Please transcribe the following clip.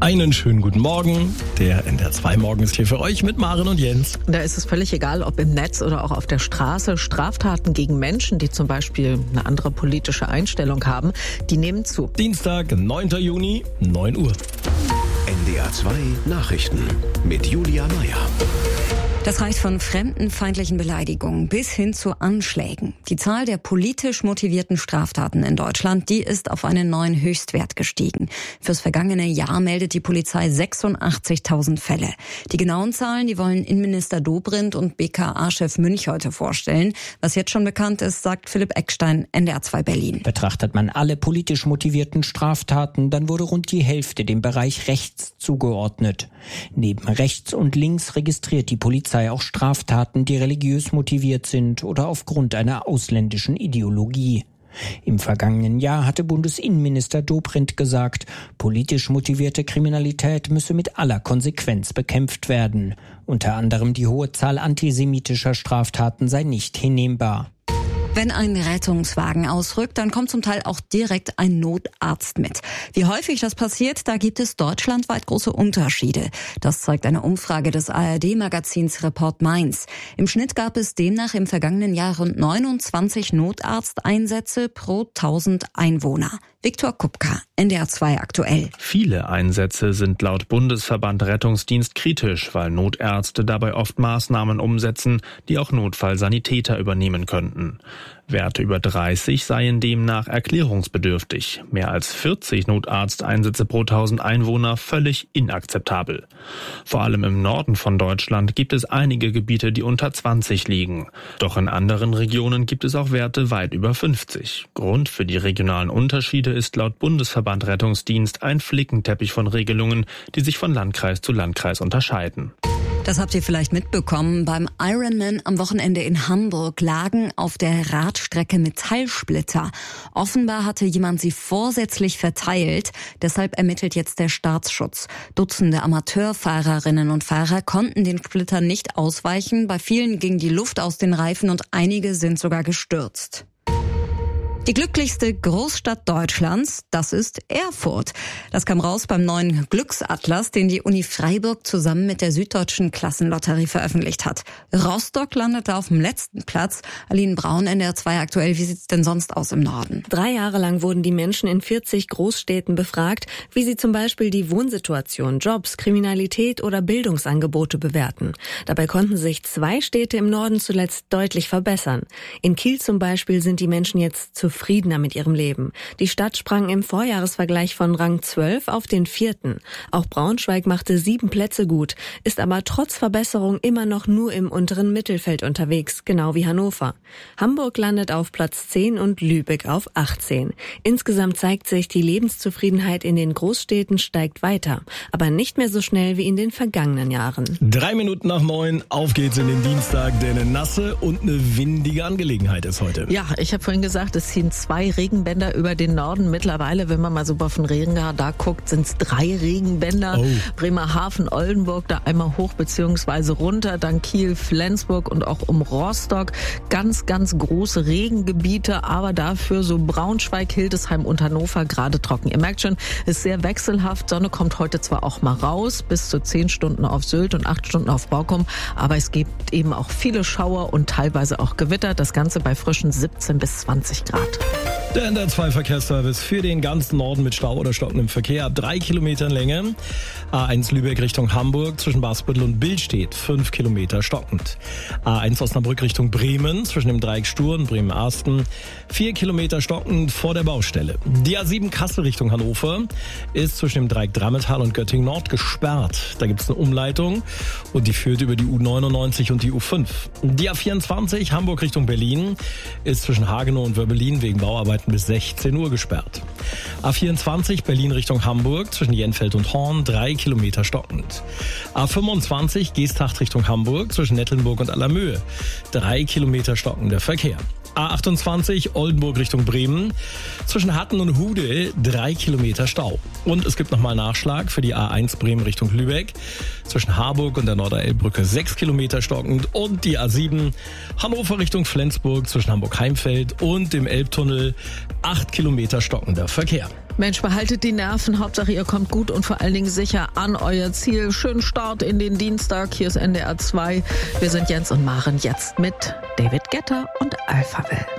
Einen schönen guten Morgen. Der NDR 2 Morgen ist hier für euch mit Maren und Jens. Da ist es völlig egal, ob im Netz oder auch auf der Straße. Straftaten gegen Menschen, die zum Beispiel eine andere politische Einstellung haben, die nehmen zu. Dienstag, 9. Juni, 9 Uhr. NDR 2 Nachrichten mit Julia Meyer. Das reicht von fremdenfeindlichen Beleidigungen bis hin zu Anschlägen. Die Zahl der politisch motivierten Straftaten in Deutschland, die ist auf einen neuen Höchstwert gestiegen. Fürs vergangene Jahr meldet die Polizei 86.000 Fälle. Die genauen Zahlen, die wollen Innenminister Dobrindt und BKA-Chef Münch heute vorstellen. Was jetzt schon bekannt ist, sagt Philipp Eckstein, NDR 2 Berlin. Betrachtet man alle politisch motivierten Straftaten, dann wurde rund die Hälfte dem Bereich rechts zugeordnet. Neben rechts und links registriert die Polizei auch Straftaten, die religiös motiviert sind oder aufgrund einer ausländischen Ideologie. Im vergangenen Jahr hatte Bundesinnenminister Dobrindt gesagt, politisch motivierte Kriminalität müsse mit aller Konsequenz bekämpft werden. Unter anderem die hohe Zahl antisemitischer Straftaten sei nicht hinnehmbar. Wenn ein Rettungswagen ausrückt, dann kommt zum Teil auch direkt ein Notarzt mit. Wie häufig das passiert, da gibt es deutschlandweit große Unterschiede. Das zeigt eine Umfrage des ARD-Magazins Report Mainz. Im Schnitt gab es demnach im vergangenen Jahr rund 29 Notarzteinsätze pro 1000 Einwohner. Viktor Kupka, NDR 2 aktuell. Viele Einsätze sind laut Bundesverband Rettungsdienst kritisch, weil Notärzte dabei oft Maßnahmen umsetzen, die auch Notfallsanitäter übernehmen könnten. Werte über 30 seien demnach erklärungsbedürftig. Mehr als 40 Notarzteinsätze pro 1000 Einwohner völlig inakzeptabel. Vor allem im Norden von Deutschland gibt es einige Gebiete, die unter 20 liegen. Doch in anderen Regionen gibt es auch Werte weit über 50. Grund für die regionalen Unterschiede ist laut Bundesverband Rettungsdienst ein Flickenteppich von Regelungen, die sich von Landkreis zu Landkreis unterscheiden. Das habt ihr vielleicht mitbekommen. Beim Ironman am Wochenende in Hamburg lagen auf der Radstrecke Metallsplitter. Offenbar hatte jemand sie vorsätzlich verteilt. Deshalb ermittelt jetzt der Staatsschutz. Dutzende Amateurfahrerinnen und Fahrer konnten den Splittern nicht ausweichen. Bei vielen ging die Luft aus den Reifen und einige sind sogar gestürzt. Die glücklichste Großstadt Deutschlands, das ist Erfurt. Das kam raus beim neuen Glücksatlas, den die Uni Freiburg zusammen mit der Süddeutschen Klassenlotterie veröffentlicht hat. Rostock landete auf dem letzten Platz. Aline Braun, NDR 2 aktuell. Wie sieht's denn sonst aus im Norden? 3 Jahre lang wurden die Menschen in 40 Großstädten befragt, wie sie zum Beispiel die Wohnsituation, Jobs, Kriminalität oder Bildungsangebote bewerten. Dabei konnten sich 2 Städte im Norden zuletzt deutlich verbessern. In Kiel zum Beispiel sind die Menschen jetzt zufriedener mit ihrem Leben. Die Stadt sprang im Vorjahresvergleich von Rang 12 auf den 4. Auch Braunschweig machte 7 Plätze gut, ist aber trotz Verbesserung immer noch nur im unteren Mittelfeld unterwegs, genau wie Hannover. Hamburg landet auf Platz 10 und Lübeck auf 18. Insgesamt zeigt sich, die Lebenszufriedenheit in den Großstädten steigt weiter, aber nicht mehr so schnell wie in den vergangenen Jahren. 3 Minuten nach 9, auf geht's in den Dienstag, der eine nasse und eine windige Angelegenheit ist heute. Ja, ich habe vorhin gesagt, es ziehen 2 Regenbänder über den Norden. Mittlerweile, wenn man mal so auf den Regenradar guckt, sind es 3 Regenbänder. Oh. Bremerhaven, Oldenburg, da einmal hoch bzw. runter, dann Kiel, Flensburg und auch um Rostock. Ganz, ganz große Regengebiete, aber dafür so Braunschweig, Hildesheim und Hannover gerade trocken. Ihr merkt schon, es ist sehr wechselhaft. Sonne kommt heute zwar auch mal raus, bis zu 10 Stunden auf Sylt und 8 Stunden auf Borkum, aber es gibt eben auch viele Schauer und teilweise auch Gewitter. Das Ganze bei frischen 17 bis 20 Grad. Der NDR 2 Verkehrsservice für den ganzen Norden mit Stau oder stockendem Verkehr ab 3 Kilometern Länge. A1 Lübeck Richtung Hamburg zwischen Basbüttel und Billstedt 5 Kilometer stockend. A1 Osnabrück Richtung Bremen zwischen dem Dreieck Stur und Bremen-Arsten 4 Kilometer stockend vor der Baustelle. Die A7 Kassel Richtung Hannover ist zwischen dem Dreieck Drammetal und Göttingen Nord gesperrt. Da gibt es eine Umleitung und die führt über die U99 und die U5. Die A24 Hamburg Richtung Berlin ist zwischen Hagenow und Wörbelin wegen Bauarbeiten bis 16 Uhr gesperrt. A24 Berlin Richtung Hamburg zwischen Jenfeld und Horn 3 Kilometer stockend. A25 Geesthacht Richtung Hamburg zwischen Nettelnburg und Allermöhe 3 Kilometer stockender Verkehr. A28 Oldenburg Richtung Bremen. Zwischen Hatten und Hude 3 Kilometer Stau. Und es gibt nochmal Nachschlag für die A1 Bremen Richtung Lübeck. zwischen Harburg und der Norderelbbrücke 6 Kilometer stockend und die A7 Hannover Richtung Flensburg zwischen Hamburg-Heimfeld und dem Elbtunnel 8 Kilometer stockender Verkehr. Mensch, behaltet die Nerven. Hauptsache, ihr kommt gut und vor allen Dingen sicher an euer Ziel. Schönen Start in den Dienstag. Hier ist NDR 2. Wir sind Jens und Maren jetzt mit David Guetta und Alphaville.